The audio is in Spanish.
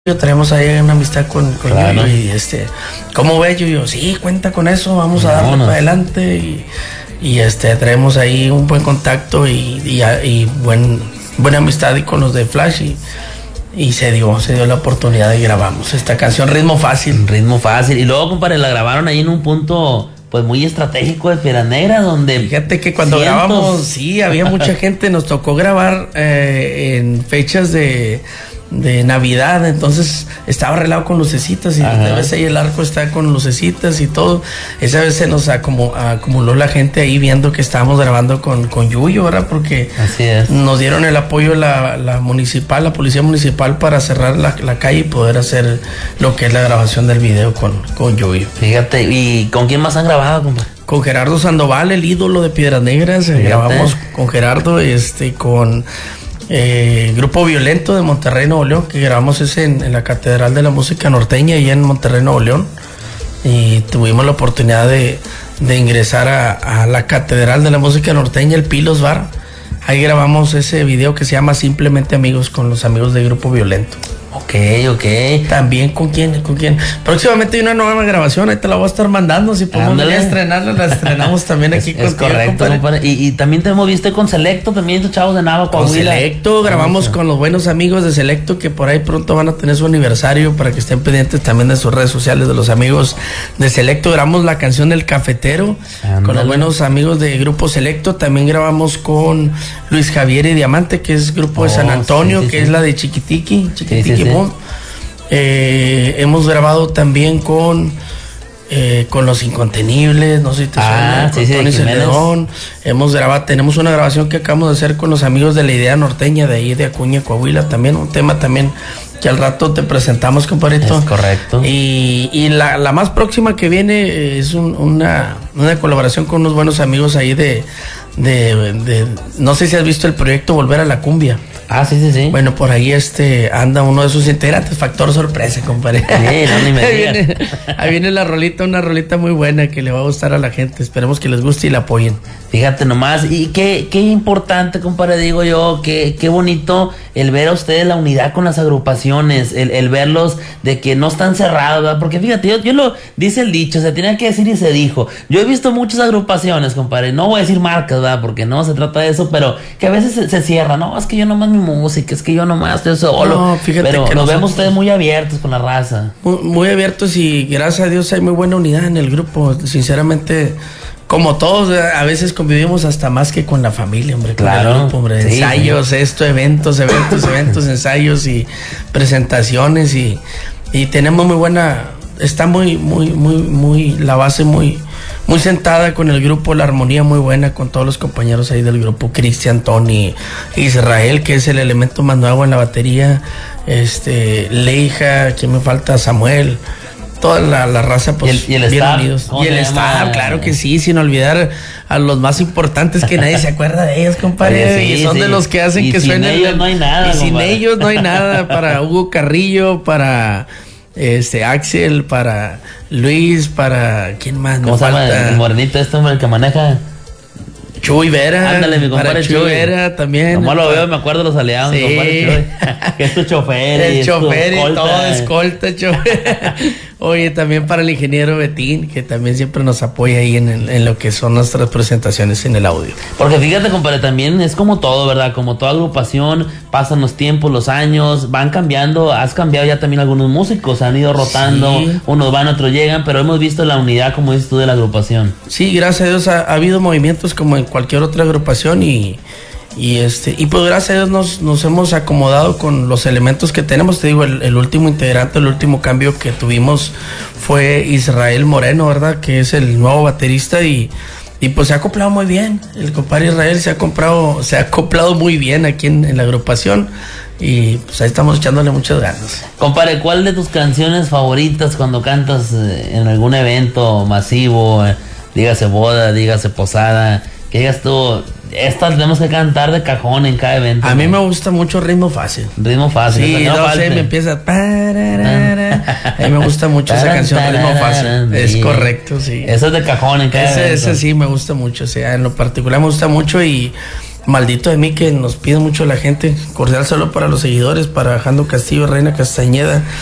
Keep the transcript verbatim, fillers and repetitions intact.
Tenemos ahí una amistad con, con claro. Yuyo y este, ¿cómo ve Yuyo? Sí, cuenta con eso, vamos a darle no, no. para adelante y, y este, traemos ahí un buen contacto y, y, y buen, buena amistad y con los de Flash y, y se dio, se dio la oportunidad y grabamos esta canción, Ritmo Fácil. Ritmo Fácil, y luego compadre, la grabaron ahí en un punto pues muy estratégico de Piedras Negras, donde fíjate que cuando cientos... grabamos, sí, había mucha gente, nos tocó grabar eh, en fechas de de Navidad, entonces estaba arreglado con lucecitas y de vez ahí el arco está con lucecitas y todo. Esa vez se nos acumuló, acumuló la gente ahí viendo que estábamos grabando con, con Yuyo, ¿verdad? Porque así es. Nos dieron el apoyo la, la municipal, la policía municipal para cerrar la, la calle y poder hacer lo que es la grabación del video con, con Yuyo. Fíjate, ¿y con quién más han grabado, compadre? Con Gerardo Sandoval, el ídolo de Piedras Negras. Fíjate. Grabamos con Gerardo, este, con Eh, Grupo Violento de Monterrey, Nuevo León, que grabamos ese en, en la Catedral de la Música Norteña, allá en Monterrey, Nuevo León, y tuvimos la oportunidad de, de ingresar a, a la Catedral de la Música Norteña, el Pilos Bar. Ahí grabamos ese video que se llama Simplemente Amigos, con los amigos de Grupo Violento. Ok, ok. También con quién, con quién. Próximamente hay una nueva grabación, ahí te la voy a estar mandando. Si podemos venir a estrenarla, la estrenamos también aquí. Es, es correcto, compadre. Y, y también te hemos visto con Selecto, también estos chavos de Nava, Coahuila. Con Selecto, grabamos con los buenos amigos de Selecto, que por ahí pronto van a tener su aniversario, para que estén pendientes también de sus redes sociales, de los amigos de Selecto. Grabamos la canción del Cafetero. Ándale. Con los buenos amigos de Grupo Selecto. También grabamos con Luis Javier y Diamante, que es Grupo oh, de San Antonio, sí, sí, que sí. es la de Chiquitiqui, Chiquitiqui sí, sí, sí. Boom. Eh, hemos grabado también con eh, con Los Incontenibles, no sé si te ah, suena, sí, con Tony sí, Celedón. Hemos grabado, tenemos una grabación que acabamos de hacer con los amigos de la Idea Norteña, de ahí de Acuña, Coahuila, también un tema también que al rato te presentamos, compadrito. Es correcto. Y, y la, la más próxima que viene es un, una, una colaboración con unos buenos amigos ahí de, de, de, no sé si has visto el proyecto Volver a la Cumbia. Ah, sí, sí, sí. Bueno, por ahí este anda uno de sus integrantes, Factor Sorpresa, compadre. Sí, no, ni me ahí, viene, ahí viene la rolita, una rolita muy buena que le va a gustar a la gente. Esperemos que les guste y la apoyen. Fíjate nomás, y qué, qué importante, compadre, digo yo, qué, qué bonito el ver a ustedes la unidad con las agrupaciones, el, el verlos de que no están cerrados, ¿verdad? Porque fíjate, yo, yo lo dice el dicho, se tenía que decir y se dijo. Yo he visto muchas agrupaciones, compadre, no voy a decir marcas, ¿verdad? Porque no se trata de eso, pero que a veces se, se cierran, no, es que yo nomás mi música, es que yo nomás estoy solo. No, fíjate pero que nos nosotros vemos ustedes muy abiertos con la raza. Muy, muy abiertos y gracias a Dios hay muy buena unidad en el grupo, sinceramente. Como todos, a veces convivimos hasta más que con la familia, hombre. Claro. Con el grupo, hombre. Sí, ensayos, sí. esto, eventos, eventos, eventos, ensayos y presentaciones y, y tenemos muy buena, está muy, muy, muy, muy, la base muy, muy sentada con el grupo, la armonía muy buena con todos los compañeros ahí del grupo, Cristian, Tony, Israel, que es el elemento más nuevo en la batería, este, Leija, ¿quién me falta? Samuel. Toda la, la raza, pues, y el, y el bien staff, unidos. Y el staff, claro que sí, sin olvidar a los más importantes que nadie se acuerda de ellos, compadre. Oye, sí, y son sí. de los que hacen y que sin suenen. Ellos no hay nada, y sin compadre. ellos no hay nada. Para Hugo Carrillo, para este Axel, para Luis, para ¿quién más? ¿Cómo se llama el morenito este hombre el que maneja? Chuy Vera. Ándale, mi compadre para Chuy Chuy Vera también. Nomás lo veo, me acuerdo de los aliados, sí. mi compadre Chuy. Que es tu chofer. El y chofer es tu y todo, escolta, chofer. Oye, también para el ingeniero Betín, que también siempre nos apoya ahí en, el, en lo que son nuestras presentaciones en el audio. Porque fíjate, compadre, también es como todo, ¿verdad? Como toda agrupación, pasan los tiempos, los años, van cambiando. Has cambiado ya también algunos músicos, han ido rotando, sí. Unos van, otros llegan, pero hemos visto la unidad, como dices tú, de la agrupación. Sí, gracias a Dios ha, ha habido movimientos como en cualquier otra agrupación y... Y este y pues gracias a Dios nos, nos hemos acomodado con los elementos que tenemos. Te digo, el, el último integrante, el último cambio que tuvimos fue Israel Moreno, ¿verdad? Que es el nuevo baterista y, y pues se ha acoplado muy bien. El compadre Israel se ha comprado, se ha acoplado muy bien aquí en, en la agrupación. Y pues ahí estamos echándole muchas ganas. Compadre, ¿cuál de tus canciones favoritas cuando cantas en algún evento masivo? Dígase boda, dígase posada, que digas tú, estas tenemos que cantar de cajón en cada evento. A mí me gusta mucho Ritmo Fácil. Ritmo Fácil. Sí, no, no sé, me empieza. A mí me gusta mucho esa canción, Ritmo Fácil. Es correcto, sí. Eso es de cajón en cada ese, evento. Ese sí me gusta mucho, o sea, en lo particular me gusta mucho y, Maldito de mí que nos pide mucho la gente. Cordial saludo para los seguidores, para Jando Castillo, Reina Castañeda,